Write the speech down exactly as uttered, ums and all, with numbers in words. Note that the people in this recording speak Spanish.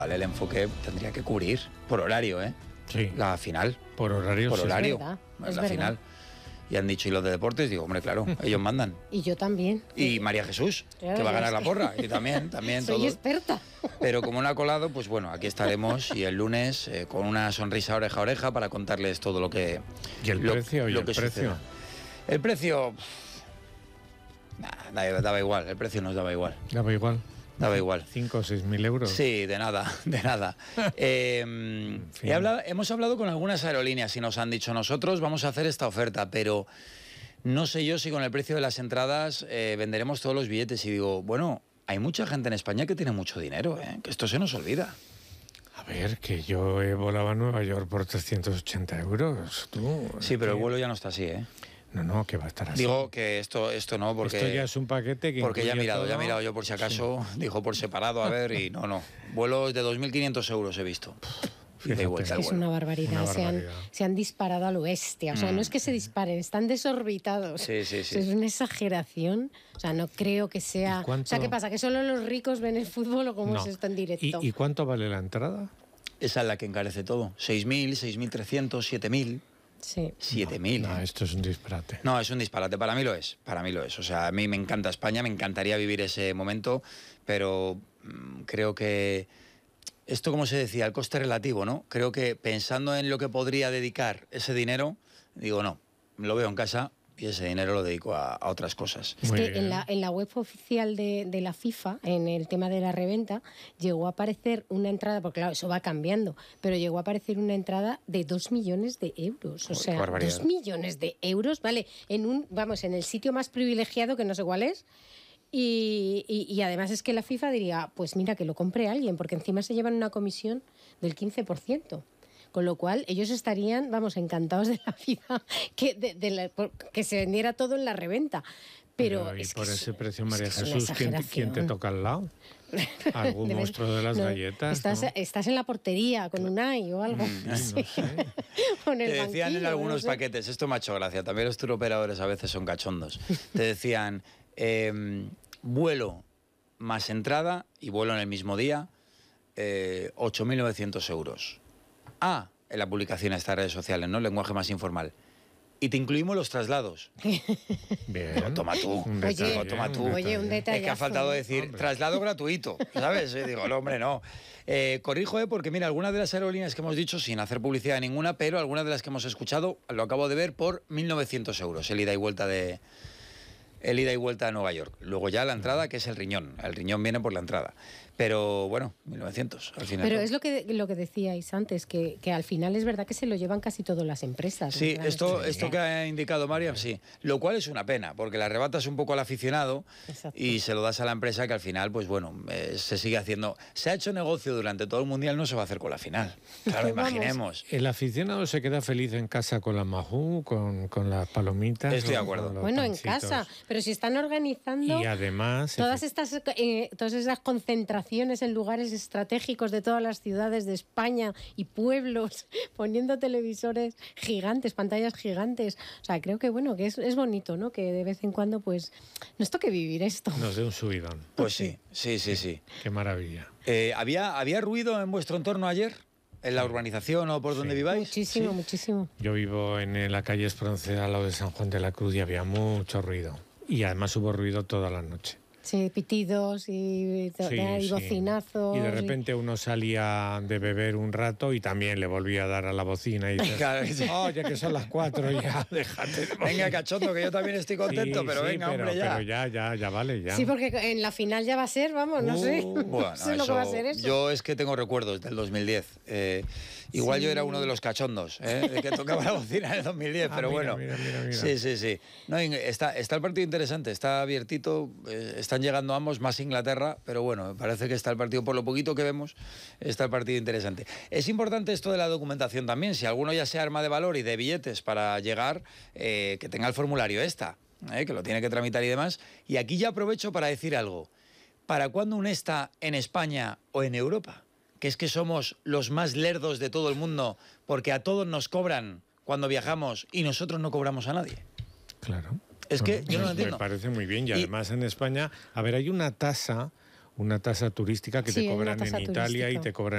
El enfoque tendría que cubrir por horario, ¿eh? Sí. La final. Por horario. Por sí. horario. Es verdad, la es verdad. final. Y han dicho, ¿y los de deportes? Digo, hombre, claro, ellos mandan. Y yo también. Y María Jesús, Claro, que va a ganar es la que- porra. Y también, también Soy todo. experta. Pero como no ha colado, pues bueno, aquí estaremos y el lunes eh, con una sonrisa oreja a oreja para contarles todo lo que ¿Y el lo, precio? ¿Y lo el que precio? suceda. El precio... Nah, daba, daba igual, el precio nos daba igual. Daba igual. Daba igual. ¿Cinco o seis mil euros? Sí, de nada, de nada. Eh, fin. he hablado, hemos hablado con algunas aerolíneas y nos han dicho, nosotros vamos a hacer esta oferta, pero no sé yo si con el precio de las entradas eh, venderemos todos los billetes. Y digo, bueno, hay mucha gente en España que tiene mucho dinero, ¿eh? Que esto se nos olvida. A ver, que yo he volado a Nueva York por trescientos ochenta euros. Tú, Sí, pero el que- vuelo ya no está así, ¿eh? No, no, que va a estar así. Digo que esto, esto no, porque... Esto ya es un paquete que Porque ya he incluye mirado, todo. ya he mirado yo por si acaso, dijo por separado, a ver, y no, no. Vuelos de dos mil quinientos euros he visto. Ida y vuelta el Es vuelo. una barbaridad. Una Se, han, barbaridad. se han disparado a lo bestia. O sea, Mm. no es que se disparen, están desorbitados. Sí, sí, sí. Es una exageración. O sea, no creo que sea... ¿Y cuánto? O sea, ¿qué pasa? ¿Que solo los ricos ven el fútbol o cómo No. es esto en directo? ¿Y, ¿Y cuánto vale la entrada? Esa es la que encarece todo. seis mil, seis mil trescientos, siete mil. Sí. siete mil. No, ¿eh? esto es un disparate. No, es un disparate. Para mí lo es. Para mí lo es. O sea, a mí me encanta España, me encantaría vivir ese momento, pero mm, creo que esto, como se decía, el coste relativo, ¿no? Creo que pensando en lo que podría dedicar ese dinero, digo, no, lo veo en casa y ese dinero lo dedico a, a otras cosas. Es Muy que bien. en la, en la web oficial de, de la FIFA, en el tema de la reventa, llegó a aparecer una entrada, porque claro, eso va cambiando, pero llegó a aparecer una entrada de dos millones de euros. O Joder, sea, qué barbaridad. dos millones de euros, ¿vale? En un, vamos, en el sitio más privilegiado, que no sé cuál es. Y, y- y además es que la FIFA diría, pues mira, que lo compre alguien, porque encima se llevan una comisión del quince por ciento. Con lo cual, ellos estarían, vamos, encantados de la vida que, de- de la- por- que se vendiera todo en la reventa. Pero, y es por que es- ese precio, es María que es una Jesús, ¿quién, te- quién te exageración. toca al lado? ¿Algún Debes- monstruo de las no, galletas? Estás, ¿no? estás en la portería con un ay o algo. no sé. O en el Te decían en banquillo, algunos no sé. paquetes, esto me ha hecho gracia, también los turoperadores a veces son cachondos. Te decían, eh, vuelo más entrada y vuelo en el mismo día, eh, ocho mil novecientos euros. Ah, en la publicación de estas redes sociales, ¿no? Lenguaje más informal. Y te incluimos los traslados. Bien. Digo, toma tú. Un Oye, detalle, toma tú. Oye, un detalle. Es que ha faltado decir Hombre. traslado gratuito, ¿sabes? Y digo, no, hombre, no. Eh, corrijo, ¿eh? Porque mira, algunas de las aerolíneas que hemos dicho, sin hacer publicidad ninguna, pero algunas de las que hemos escuchado, lo acabo de ver por mil novecientos euros, el ida y vuelta de... El ida y vuelta a Nueva York. Luego ya la entrada, que es el riñón. El riñón viene por la entrada. Pero bueno, mil novecientos al final. Pero es lo que, lo que decíais antes, que, que al final es verdad que se lo llevan casi todas las empresas. Sí, ¿verdad? esto, Sí. esto que ha indicado Mariam, sí. Lo cual es una pena, porque le arrebatas un poco al aficionado Exacto. y se lo das a la empresa que al final, pues bueno, eh, se sigue haciendo. Se ha hecho negocio durante todo el Mundial, no se va a hacer con la final. Claro, Vamos. imaginemos. El aficionado se queda feliz en casa con la majú, con, con las palomitas. Estoy de o acuerdo. con los Bueno, en pancitos. casa, pero si están organizando Y además... todas efe- estas, eh, todas esas concentraciones en lugares estratégicos de todas las ciudades de España y pueblos, poniendo televisores gigantes, pantallas gigantes. O sea, creo que bueno, que es, es bonito, ¿no? Que de vez en cuando pues nos toque vivir esto. Nos dé un subidón. Pues sí, sí, sí, sí. Qué maravilla. Eh, ¿había, ¿Había ruido en vuestro entorno ayer? ¿En la urbanización o por Sí. donde viváis? Muchísimo, Sí. muchísimo. Yo vivo en la calle Espronceda, al lado de San Juan de la Cruz, y había mucho ruido. Y además hubo ruido toda la noche. Sí, pitidos y, Sí, y sí. bocinazos. Y de repente uno salía de beber un rato y también le volvía a dar a la bocina y dices, Claro que sí. oye, que son las cuatro ya, déjate de Venga, cachondo, que yo también estoy contento, Sí, pero sí, venga, pero, hombre, ya. Pero ya, ya, ya vale, ya. Sí, porque en la final ya va a ser, vamos, no sé. Uh, Bueno, No sé lo que va a ser eso. Yo es que tengo recuerdos del dos mil diez. Eh, igual Sí. yo era uno de los cachondos, ¿eh? De que tocaba la bocina en el dos mil diez, Ah, pero mira, bueno. mira, mira, mira. Sí, sí, sí. No, y está, está el partido interesante, está abiertito, eh, están llegando ambos, más Inglaterra, pero bueno, me parece que está el partido, por lo poquito que vemos, está el partido interesante. Es importante esto de la documentación también, si alguno ya se arma de valor y de billetes para llegar, eh, que tenga el formulario esta, eh, que lo tiene que tramitar y demás. Y aquí ya aprovecho para decir algo. ¿Para cuándo un ESTA en España o en Europa? Que es que somos los más lerdos de todo el mundo porque a todos nos cobran cuando viajamos y nosotros no cobramos a nadie. Claro. Es que Bueno, yo no lo pues entiendo. Me parece muy bien. Y, Y- además en España, a ver, hay una tasa, una tasa turística que Sí, te hay una cobran en tasa Italia y turística. te cobran